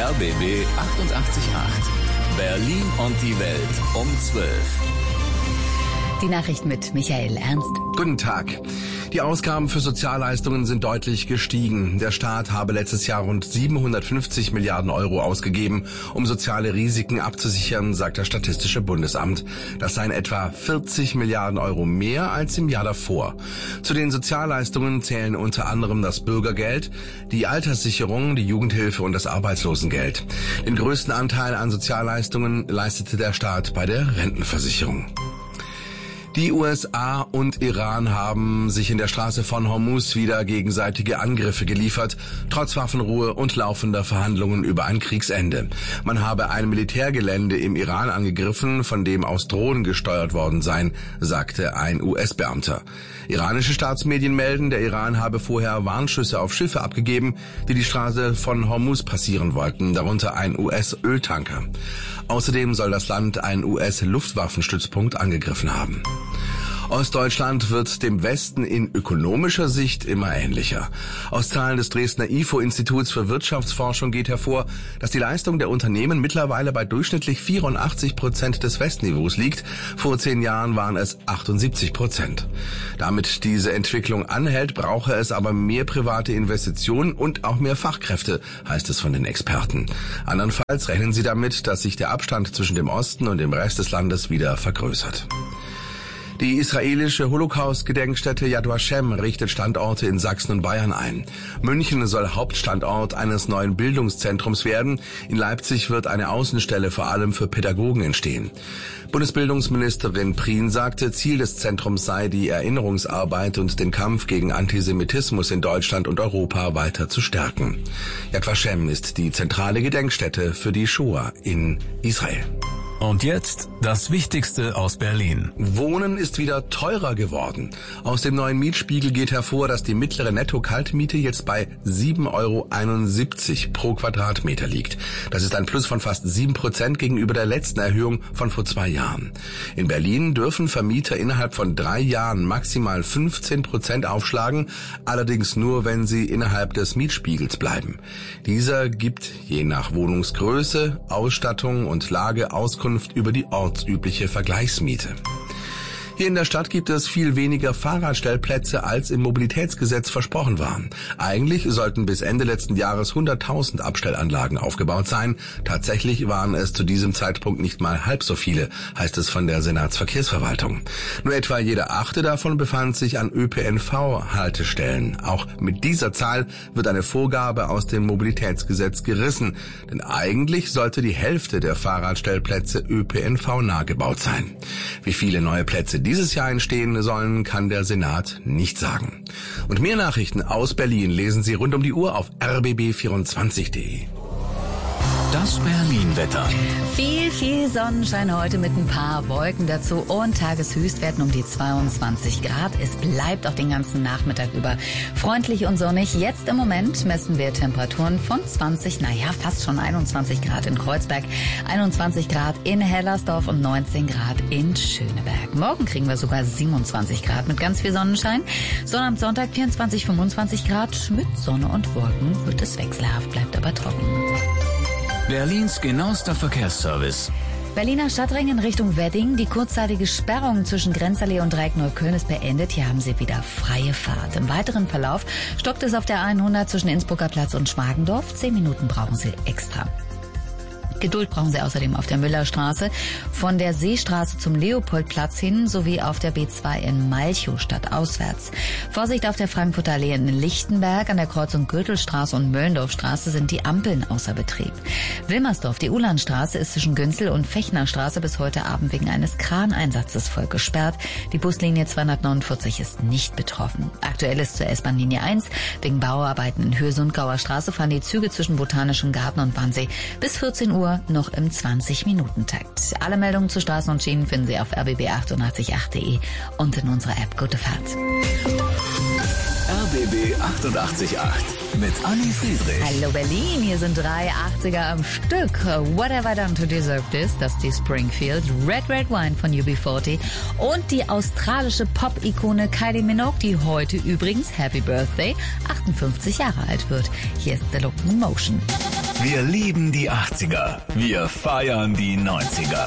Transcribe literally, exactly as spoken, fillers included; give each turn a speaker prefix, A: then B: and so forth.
A: R B B achtundachtzig Komma acht. Berlin und die Welt um zwölf.
B: Die Nachricht mit Michael Ernst.
C: Guten Tag. Die Ausgaben für Sozialleistungen sind deutlich gestiegen. Der Staat habe letztes Jahr rund siebenhundertfünfzig Milliarden Euro ausgegeben, um soziale Risiken abzusichern, sagt das Statistische Bundesamt. Das seien etwa vierzig Milliarden Euro mehr als im Jahr davor. Zu den Sozialleistungen zählen unter anderem das Bürgergeld, die Alterssicherung, die Jugendhilfe und das Arbeitslosengeld. Den größten Anteil an Sozialleistungen leistete der Staat bei der Rentenversicherung. Die U S A und Iran haben sich in der Straße von Hormuz wieder gegenseitige Angriffe geliefert, trotz Waffenruhe und laufender Verhandlungen über ein Kriegsende. Man habe ein Militärgelände im Iran angegriffen, von dem aus Drohnen gesteuert worden seien, sagte ein U S-Beamter. Iranische Staatsmedien melden, der Iran habe vorher Warnschüsse auf Schiffe abgegeben, die die Straße von Hormuz passieren wollten, darunter ein U S-Öltanker. Außerdem soll das Land einen U S-Luftwaffenstützpunkt angegriffen haben. Ostdeutschland wird dem Westen in ökonomischer Sicht immer ähnlicher. Aus Zahlen des Dresdner I F O-Instituts für Wirtschaftsforschung geht hervor, dass die Leistung der Unternehmen mittlerweile bei durchschnittlich vierundachtzig Prozent des Westniveaus liegt. Vor zehn Jahren waren es achtundsiebzig Prozent. Damit diese Entwicklung anhält, brauche es aber mehr private Investitionen und auch mehr Fachkräfte, heißt es von den Experten. Andernfalls rechnen sie damit, dass sich der Abstand zwischen dem Osten und dem Rest des Landes wieder vergrößert. Die israelische Holocaust-Gedenkstätte Yad Vashem richtet Standorte in Sachsen und Bayern ein. München soll Hauptstandort eines neuen Bildungszentrums werden. In Leipzig wird eine Außenstelle vor allem für Pädagogen entstehen. Bundesbildungsministerin Prien sagte, Ziel des Zentrums sei, die Erinnerungsarbeit und den Kampf gegen Antisemitismus in Deutschland und Europa weiter zu stärken. Yad Vashem ist die zentrale Gedenkstätte für die Shoah in Israel.
A: Und jetzt das Wichtigste aus Berlin.
C: Wohnen ist wieder teurer geworden. Aus dem neuen Mietspiegel geht hervor, dass die mittlere Netto-Kaltmiete jetzt bei sieben Euro einundsiebzig pro Quadratmeter liegt. Das ist ein Plus von fast sieben Prozent gegenüber der letzten Erhöhung von vor zwei Jahren. In Berlin dürfen Vermieter innerhalb von drei Jahren maximal fünfzehn Prozent aufschlagen, allerdings nur, wenn sie innerhalb des Mietspiegels bleiben. Dieser gibt je nach Wohnungsgröße, Ausstattung und Lage Auskunft über die ortsübliche Vergleichsmiete. Hier in der Stadt gibt es viel weniger Fahrradstellplätze, als im Mobilitätsgesetz versprochen waren. Eigentlich sollten bis Ende letzten Jahres hunderttausend Abstellanlagen aufgebaut sein. Tatsächlich waren es zu diesem Zeitpunkt nicht mal halb so viele, heißt es von der Senatsverkehrsverwaltung. Nur etwa jede achte davon befand sich an Ö P N V-Haltestellen. Auch mit dieser Zahl wird eine Vorgabe aus dem Mobilitätsgesetz gerissen. Denn eigentlich sollte die Hälfte der Fahrradstellplätze Ö P N V-nah gebaut sein. Wie viele neue Plätze dieses Jahr entstehen sollen, kann der Senat nicht sagen. Und mehr Nachrichten aus Berlin lesen Sie rund um die Uhr auf r b b vierundzwanzig punkt d e.
A: Das Berlin-Wetter.
B: Viel, viel Sonnenschein heute mit ein paar Wolken dazu und Tageshöchstwerten um die zweiundzwanzig Grad. Es bleibt auch den ganzen Nachmittag über freundlich und sonnig. Jetzt im Moment messen wir Temperaturen von zwanzig, naja, fast schon einundzwanzig Grad in Kreuzberg, einundzwanzig Grad in Hellersdorf und neunzehn Grad in Schöneberg. Morgen kriegen wir sogar siebenundzwanzig Grad mit ganz viel Sonnenschein. Sonnabend, Sonntag vierundzwanzig, fünfundzwanzig Grad. Mit Sonne und Wolken wird es wechselhaft, bleibt aber trocken.
A: Berlins genauester Verkehrsservice.
B: Berliner Stadtring in Richtung Wedding. Die kurzzeitige Sperrung zwischen Grenzallee und Dreieck-Neukölln ist beendet. Hier haben Sie wieder freie Fahrt. Im weiteren Verlauf stockt es auf der hundert zwischen Innsbrucker Platz und Schmargendorf. Zehn Minuten brauchen Sie extra. Geduld brauchen Sie außerdem auf der Müllerstraße, von der Seestraße zum Leopoldplatz hin sowie auf der B zwei in Malchow stadtauswärts. Vorsicht auf der Frankfurter Allee in Lichtenberg, an der Kreuzung Gürtelstraße und Möllendorfstraße sind die Ampeln außer Betrieb. Wilmersdorf, die Ulandstraße ist zwischen Günzel und Fechnerstraße bis heute Abend wegen eines Kraneinsatzes voll gesperrt. Die Buslinie zweihundertneunundvierzig ist nicht betroffen. Aktuell ist zur S-Bahn-Linie eins. Wegen Bauarbeiten in Höhe-Sundgauer Straße fahren die Züge zwischen Botanischem Garten und Wannsee bis vierzehn Uhr noch im zwanzig-Minuten-Takt. Alle Meldungen zu Straßen und Schienen finden Sie auf r b b achtundachtzig Komma acht punkt d e und in unserer App. Gute Fahrt.
A: R B B achtundachtzig Komma acht mit Anni Friedrich.
B: Hallo Berlin, hier sind drei achtziger am Stück. What Have I Done to Deserve This? Das ist die Springfield. Red Red Wine von U B vierzig und die australische Pop-Ikone Kylie Minogue, die heute übrigens, Happy Birthday, achtundfünfzig Jahre alt wird. Hier ist The Locomotion.
A: Wir lieben die achtziger. Wir feiern die neunziger.